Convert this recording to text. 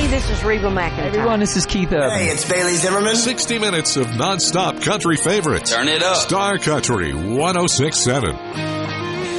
Hey, this is Reba McEntire. Hey everyone, this is Keith Urban. Hey, it's Bailey Zimmerman. 60 minutes of non-stop country favorites. Turn it up. Star Country 106.7.